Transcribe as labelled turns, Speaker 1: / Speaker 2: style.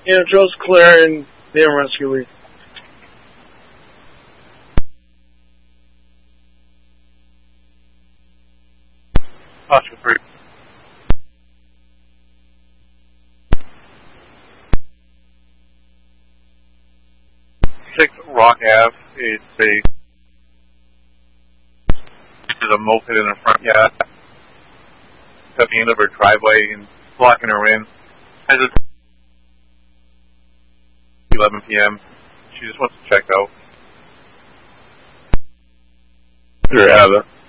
Speaker 1: Yeah, Joe's clear and the rescue lead.
Speaker 2: Oscar 3. Rock Ave. This is a moped in the front yard. At the end of her driveway and blocking her in. As it's 11 p.m. She just wants to check out.
Speaker 3: Sure, have it.